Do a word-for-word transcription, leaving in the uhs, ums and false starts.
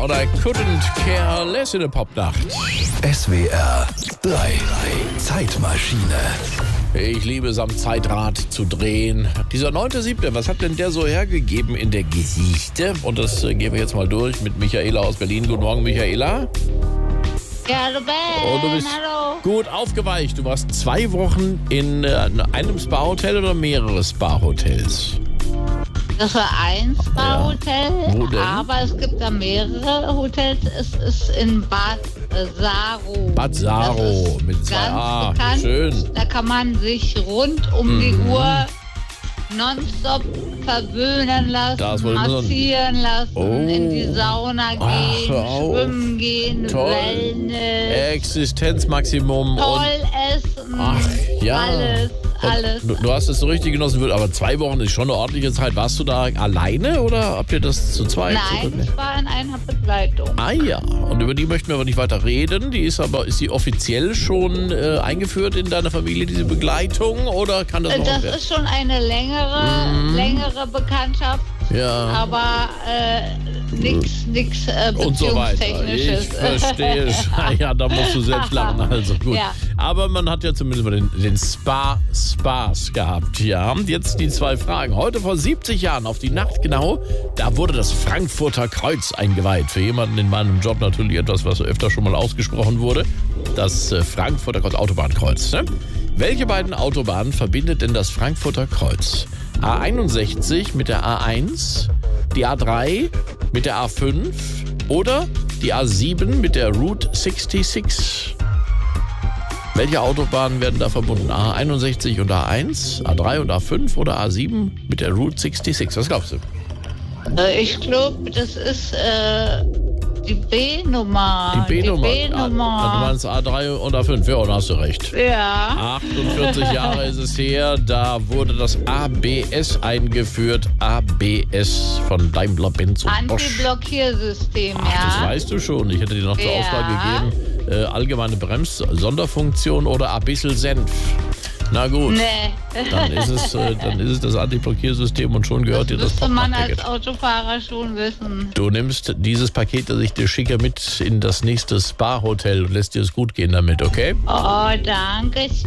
oder Couldn't Care Less in der Popnacht. S W R drei Zeitmaschine. Ich liebe es, am Zeitrad zu drehen. Dieser neunte siebte, was hat denn der so hergegeben in der Geschichte? Und das äh, gehen wir jetzt mal durch mit Michaela aus Berlin. Guten Morgen, Michaela. Ja, hallo Ben, Und du bist hallo. gut aufgeweicht. Du warst zwei Wochen in äh, einem Spa-Hotel oder mehrere Spa-Hotels? Das war ein Spa-Hotel, Wo denn? aber es gibt da mehrere Hotels. Es ist in Bad Saro. Bad Saro mit zwei ganz A. bekannt. Schön. Da kann man sich rund um die Mhm. Uhr nonstop verwöhnen lassen, Das wollte ich nur sagen. massieren lassen, Oh. in die Sauna Ach, gehen, hör auf. schwimmen gehen, Toll. Wellness, Existenzmaximum. toll Und essen, Ach, ja. alles, alles. Du, du hast es so richtig genossen, aber zwei Wochen ist schon eine ordentliche Zeit. Warst du da alleine oder habt ihr das zu zweit? Nein, ich war in einer Begleitung. Ah ja, und über die möchten wir aber nicht weiter reden. Die ist aber, ist die offiziell schon äh, eingeführt in deiner Familie, diese Begleitung, oder kann das noch Das werden? ist schon eine längere, Mhm. längere Bekanntschaft, Ja. aber äh, nix, nix äh, Und so weiter. Beziehungstechnisches. Ich verstehe. Ja, da musst du selbst lachen, also gut. Ja. Aber man hat ja zumindest mal den, den Spa-Spaß gehabt. Ja, und jetzt die zwei Fragen. Heute vor siebzig Jahren, auf die Nacht genau, da wurde das Frankfurter Kreuz eingeweiht. Für jemanden in meinem Job natürlich etwas, was öfter schon mal ausgesprochen wurde. Das äh, Frankfurter Kreuz, Autobahnkreuz. Ne? Welche beiden Autobahnen verbindet denn das Frankfurter Kreuz? A einundsechzig mit der A eins, die A drei mit der A fünf oder die A sieben mit der Route sechsundsechzig? Welche Autobahnen werden da verbunden? A einundsechzig und A eins, A drei und A fünf oder A sieben mit der Route sechsundsechzig? Was glaubst du? Äh, Ich glaube, das ist äh, die B-Nummer. Die B-Nummer. Die Ah, du B-Nummer. meinst A drei und A fünf, ja, da hast du recht. Ja. achtundvierzig Jahre ist es her, da wurde das A B S eingeführt. A B S von Daimler-Benz und Bosch. Anti-Blockiersystem, Ach, das ja. weißt du schon. Ich hätte dir noch zur Ja. Auswahl gegeben, äh, allgemeine Brems-Sonderfunktion oder ein bisschen Senf. Na gut, Nee. dann, ist es, äh, dann ist es das Anti-Blockiersystem und schon gehört dir das Müsste man als Poppacket. Autofahrer schon wissen. Du nimmst dieses Paket, das ich dir schicke, mit in das nächste Spa-Hotel und lässt dir es gut gehen damit, okay? Oh, danke schön.